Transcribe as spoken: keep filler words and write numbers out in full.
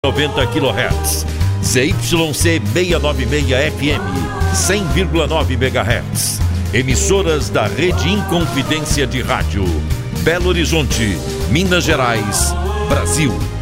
noventa quilohertz, Z Y C seiscentos e noventa e seis F M, cem vírgula nove megahertz. Emissoras da Rede Inconfidência de Rádio, Belo Horizonte, Minas Gerais, Brasil.